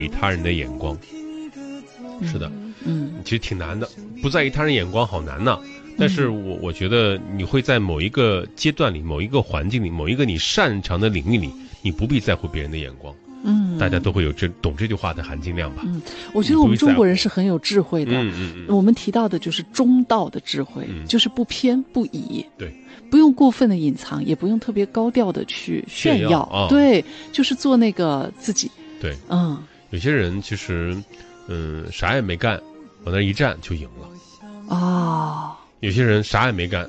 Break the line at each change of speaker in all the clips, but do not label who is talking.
意他人的眼光。是的，其实挺难的，不在意他人眼光好难呐。但是我觉得你会在某一个阶段里、某一个环境里、某一个你擅长的领域里，你不必在乎别人的眼光。大家都会有懂这句话的含金量吧。
我觉得我们中国人是很有智慧的。我们提到的就是中道的智慧，就是不偏不倚。
对，
不用过分的隐藏，也不用特别高调的去炫耀。对，就是做那个自己。
对，有些人其实，啥也没干，往那一站就赢了。有些人啥也没干，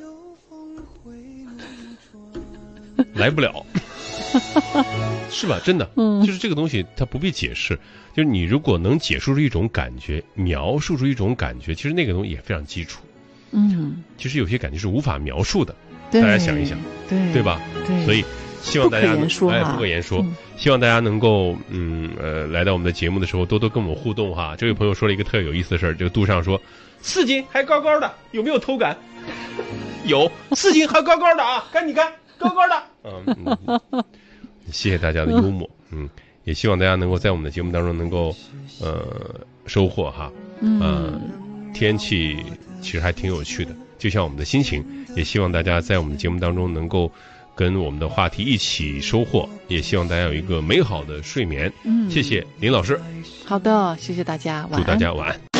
来不了。是吧？真的，就是这个东西它不必解释，就是你如果能解释出一种感觉，描述出一种感觉，其实那个东西也非常基础。其实有些感觉是无法描述的，大家想一想，对吧？
对，
所以希望大家
不
可言说，希望大家能够来到我们的节目的时候多多跟我们互动哈。这位朋友说了一个特有意思的事儿，这个杜尚说4斤还高高的，有没有偷感？有，4斤还高高的啊，赶紧干，高高的。谢谢大家的幽默，也希望大家能够在我们的节目当中能够收获哈。天气其实还挺有趣的，就像我们的心情，也希望大家在我们的节目当中能够跟我们的话题一起收获，也希望大家有一个美好的睡眠。谢谢林老师。
好的，谢谢大家，晚安。
祝大家晚安。